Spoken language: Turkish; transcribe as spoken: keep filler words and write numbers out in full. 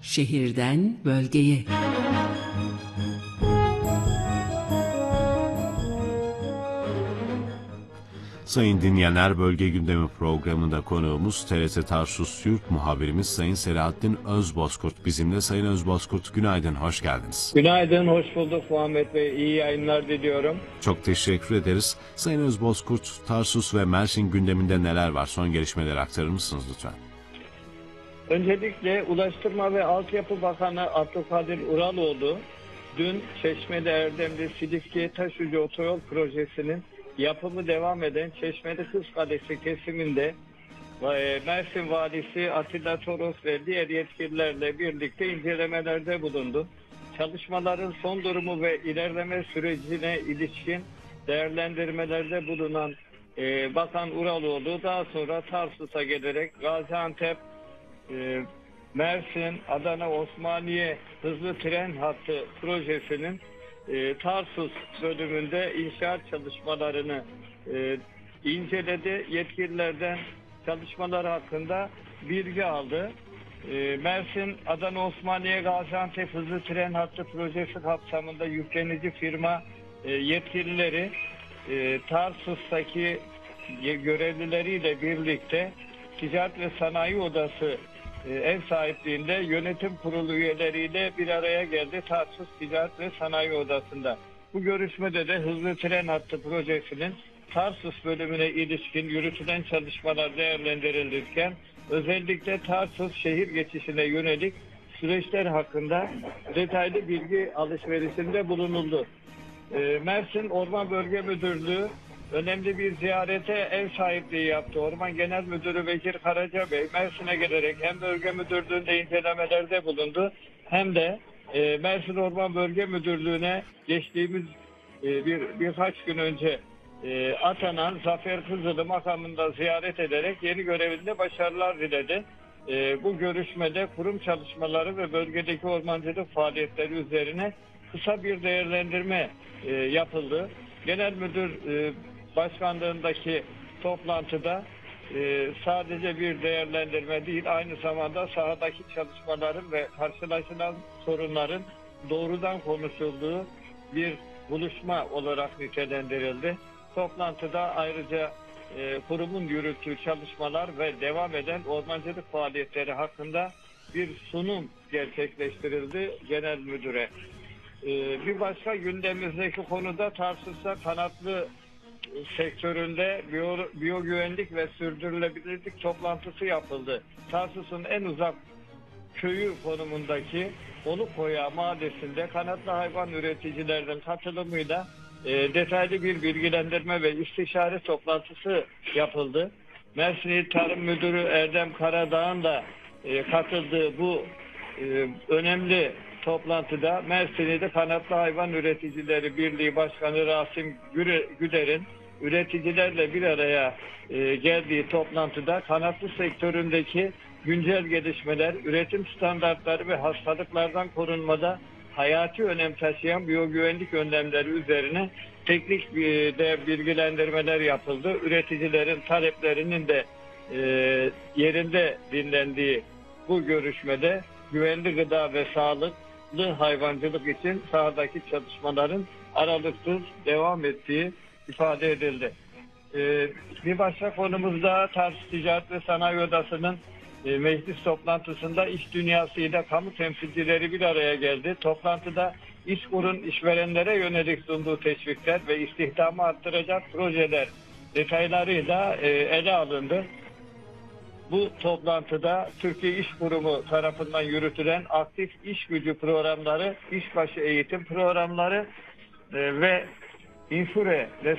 Şehirden bölgeye. Sayın dinleyenler, Bölge Gündemi programında konuğumuz T R T Tarsus Türk muhabirimiz Sayın Selahattin Özbozkurt bizimle. Sayın Özbozkurt, günaydın, hoş geldiniz. Günaydın, hoş bulduk Muhammed Bey. İyi yayınlar diliyorum. Çok teşekkür ederiz. Sayın Özbozkurt, Tarsus ve Mersin gündeminde neler var? Son gelişmeleri aktarır mısınız lütfen? Öncelikle Ulaştırma ve Altyapı Bakanı Abdülkadir Uraloğlu dün Çeşmeli Erdemli Silifke Taşucu Otoyol Projesi'nin yapımı devam eden Çeşmeli Kızkalesi kesiminde Mersin Valisi Atilla Toros ve diğer yetkililerle birlikte incelemelerde bulundu. Çalışmaların son durumu ve ilerleme sürecine ilişkin değerlendirmelerde bulunan e, Bakan Uraloğlu daha sonra Tarsus'a gelerek Gaziantep, e, Mersin, Adana, Osmaniye hızlı tren hattı projesinin e, Tarsus bölümünde inşaat çalışmalarını e, inceledi. Yetkililerden çalışmalar hakkında bilgi aldı. E, Mersin, Adana, Osmaniye, Gaziantep hızlı tren hattı projesi kapsamında yüklenici firma e, yetkilileri e, Tarsus'taki görevlileriyle birlikte Ticaret ve Sanayi Odası e, ev sahipliğinde yönetim kurulu üyeleriyle bir araya geldi Tarsus Ticaret ve Sanayi Odası'nda. Bu görüşmede de hızlı tren hattı projesinin Tarsus bölümüne ilişkin yürütülen çalışmalar değerlendirilirken özellikle Tarsus şehir geçişine yönelik süreçler hakkında detaylı bilgi alışverişinde bulunuldu. E, Mersin Orman Bölge Müdürlüğü önemli bir ziyarete ev sahipliği yaptı. Orman Genel Müdürü Bekir Karaca Bey Mersin'e gelerek hem bölge müdürlüğünde incelemelerde bulundu hem de e, Mersin Orman Bölge Müdürlüğü'ne geçtiğimiz e, bir birkaç gün önce e, atanan Zafer Kızılı makamında ziyaret ederek yeni görevinde başarılar diledi. E, bu görüşmede kurum çalışmaları ve bölgedeki ormancılık faaliyetleri üzerine kısa bir değerlendirme e, yapıldı. Genel Müdür e, başkanlığındaki toplantıda e, sadece bir değerlendirme değil, aynı zamanda sahadaki çalışmaların ve karşılaşılan sorunların doğrudan konuşulduğu bir buluşma olarak nitelendirildi. Toplantıda ayrıca e, kurumun yürüttüğü çalışmalar ve devam eden ormancılık faaliyetleri hakkında bir sunum gerçekleştirildi Genel Müdür'e. E, bir başka gündemimizdeki konuda Tarsus'ta kanatlı sektöründe biyo, biyogüvenlik ve sürdürülebilirlik toplantısı yapıldı. Tarsus'un en uzak köyü konumundaki Olukkoya Mahallesi'nde kanatlı hayvan üreticilerinin katılımıyla e, detaylı bir bilgilendirme ve istişare toplantısı yapıldı. Mersin İl Tarım Müdürü Erdem Karadağ'ın da e, katıldığı bu e, önemli toplantıda Mersin'de Kanatlı Hayvan Üreticileri Birliği Başkanı Rasim Güler'in üreticilerle bir araya e, geldiği toplantıda kanatlı sektöründeki güncel gelişmeler, üretim standartları ve hastalıklardan korunmada hayati önem taşıyan biyogüvenlik önlemleri üzerine teknik e, de bilgilendirmeler yapıldı. Üreticilerin taleplerinin de e, yerinde dinlendiği bu görüşmede güvenli gıda ve sağlıklı hayvancılık için sahadaki çalışmaların aralıksız devam ettiği ifade edildi. Ee, bir başka konumuzda Tarsus Ticaret ve Sanayi Odası'nın e, meclis toplantısında iş dünyasıyla kamu temsilcileri bir araya geldi. Toplantıda İşkur'un işverenlere yönelik sunduğu teşvikler ve istihdamı arttıracak projeler detaylarıyla e, ele alındı. Bu toplantıda Türkiye İş Kurumu tarafından yürütülen aktif iş gücü programları, işbaşı eğitim programları e, ve İnfure